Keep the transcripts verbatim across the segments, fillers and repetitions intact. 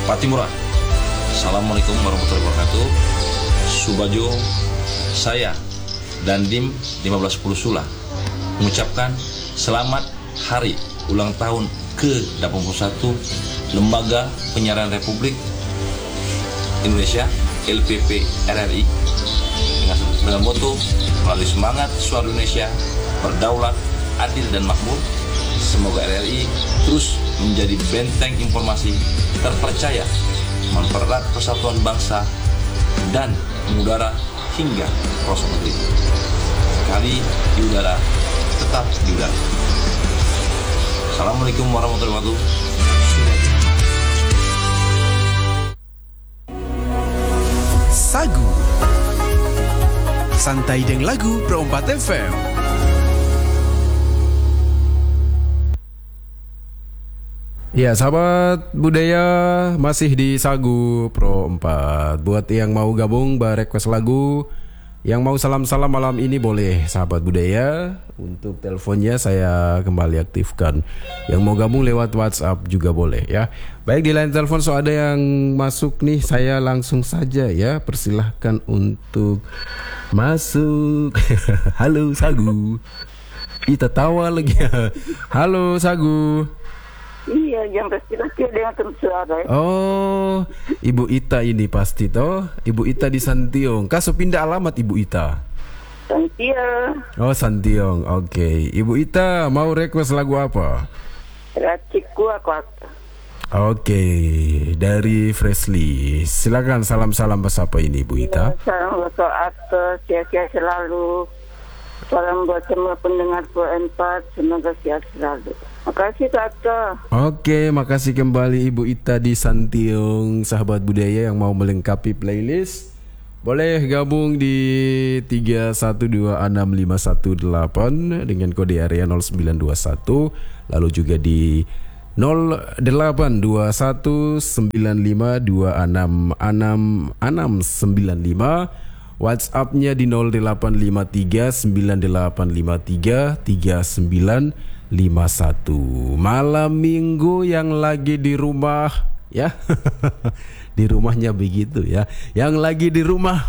Patimura. Assalamualaikum warahmatullahi wabarakatuh. Subajo, saya dan Dim lima belas sepuluh Sula mengucapkan selamat hari ulang tahun ke delapan puluh satu Lembaga Penyiaran Republik Indonesia L P P R R I dengan, dengan moto melalui semangat suara Indonesia berdaulat, adil dan makmur. Semoga R R I terus menjadi benteng informasi terpercaya, mempererat persatuan bangsa dan mengudara hingga pelosok negeri. Sekali di udara, tetap di udara. Assalamualaikum warahmatullahi wabarakatuh. Sagu Santai dengan lagu Pro empat F M. Ya, sahabat budaya, masih di Sagu Pro empat. Buat yang mau gabung request lagu, yang mau salam-salam malam ini boleh, sahabat budaya. Untuk teleponnya saya kembali aktifkan. Yang mau gabung lewat WhatsApp juga boleh ya. Baik, di line telepon so ada yang masuk nih, saya langsung saja ya. Persilahkan untuk masuk. Halo Sagu. Kita tawa lagi ya. Halo Sagu. Iya, yang laki-laki ada yang tersuara. Oh, Ibu Ita ini pasti toh. Ibu Ita di Santiong. Kasu pindah alamat Ibu Ita. Santiong. Oh, Santiong. Oke, okay. Ibu Ita mau request lagu apa? Raciku aku. Oke, okay. Dari Freshly. Silakan salam-salam bersapa ini Ibu Ita. Ya, salam buat atas, sehat-sehat selalu. Salam buat semua pendengar Pro empat, semoga sehat selalu. Makasih Kak. Oke, makasih kembali Ibu Ita di Santiong. Sahabat budaya yang mau melengkapi playlist, boleh gabung di tiga satu dua enam lima satu delapan dengan kode area nol sembilan dua satu. Lalu juga di nol delapan dua satu sembilan lima dua enam enam enam sembilan lima. WhatsApp-nya di nol delapan lima tiga sembilan delapan lima tiga tiga sembilan lima satu. Malam minggu yang lagi di rumah ya. Di rumahnya begitu ya. Yang lagi di rumah.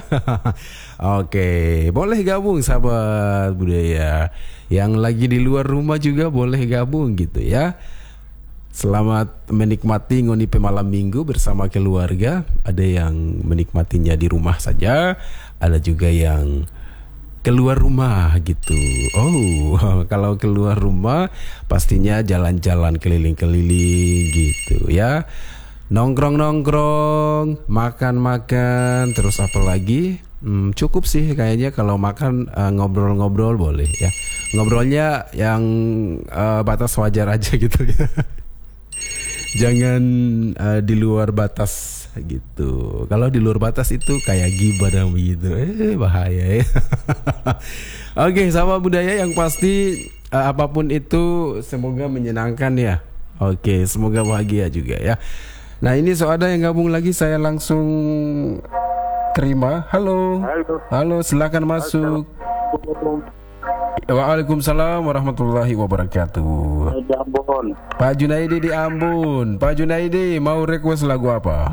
Oke, boleh gabung sahabat budaya. Yang lagi di luar rumah juga boleh gabung gitu ya. Selamat menikmati ngonipe malam minggu bersama keluarga. Ada yang menikmatinya di rumah saja, ada juga yang keluar rumah gitu. Oh, kalau keluar rumah pastinya jalan-jalan keliling-keliling gitu ya. Nongkrong-nongkrong, makan-makan, terus apa lagi? Hmm, cukup sih kayaknya kalau makan, uh, ngobrol-ngobrol boleh ya. Ngobrolnya yang uh, batas wajar aja gitu ya. Jangan uh, di luar batas gitu. Kalau di luar batas itu kayak gibah dan begitu. Eh bahaya ya. Oke, sahabat budaya yang pasti uh, apapun itu semoga menyenangkan ya. Oke, semoga bahagia juga ya. Nah, ini so ada yang gabung lagi, saya langsung terima. Halo. Halo. Halo, silakan masuk. Waalaikumsalam warahmatullahi wabarakatuh. Di Ambon. Pak Junaidi di Ambon. Pak Junaidi mau request lagu apa?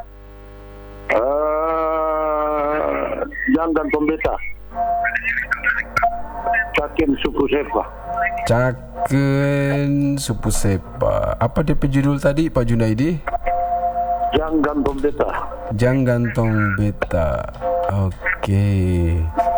Uh, Jangan Pembeta. Cakin Suku Sepa. Caken Supu Sepa. Apa D P judul tadi Pak Junaidi? Jangan Pembeta. Jangan Tong Beta. Oke. Okay.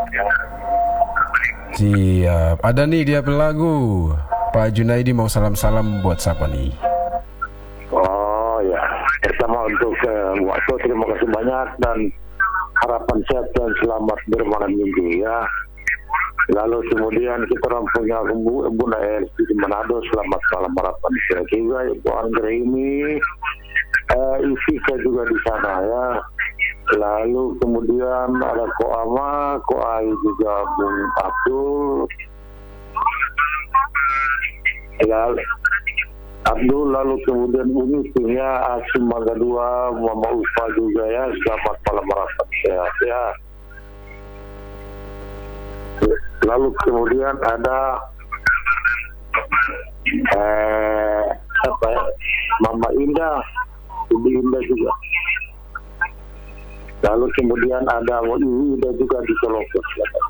Siap. Ada nih dia pelagu. Pak Junaidi mau salam-salam buat siapa nih? Oh ya, pertama untuk uh, waktu terima kasih banyak dan harapan sehat dan selamat bermalam minggu ya. Lalu kemudian kita orang punya Bunda Ers di Manado, selamat malam harapan sehat juga. Ibu Anggra ini, uh, Isika juga di sana ya. Lalu kemudian ada Ko Ama, Ko Ai juga Bung Abdul. Lalu Abdul, lalu kemudian Bung punya Asim Mangga dua, Mama Ufa juga ya. Selamat malam harapan sehat ya. Lalu kemudian ada eh, apa ya, Mama Indah, lebih indah juga. Lalu kemudian ada Wida juga di Solokos.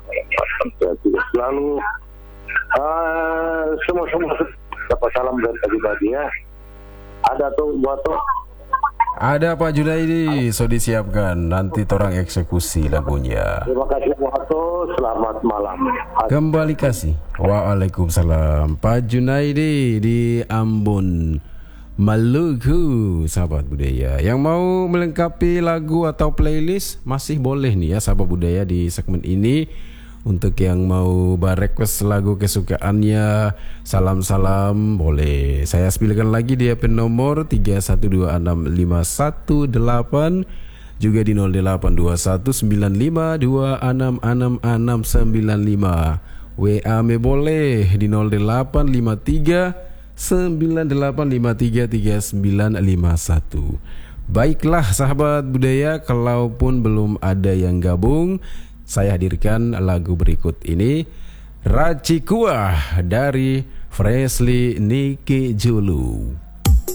Lalu uh, semua-semua dapat salam dari pribadi ya. Ada tuh buat tuh. Ada Pak Junaidi, so disiapkan nanti torang eksekusi lagunya. Terima kasih Waktu, selamat malam. Kembali kasih. Waalaikumsalam. Pak Junaidi di Ambon, Maluku, sahabat budaya. Yang mau melengkapi lagu atau playlist masih boleh nih ya sahabat budaya di segmen ini. Untuk yang mau request lagu kesukaannya, salam-salam boleh. Saya pilihkan lagi di H P nomor tiga satu dua enam lima satu delapan, juga di nol delapan dua satu sembilan lima dua enam enam enam sembilan lima. W A me boleh di nol delapan lima tiga sembilan delapan lima tiga tiga sembilan lima satu. Baiklah sahabat budaya, kalaupun belum ada yang gabung, saya hadirkan lagu berikut ini, Racikuah dari Freshly Niki Julu.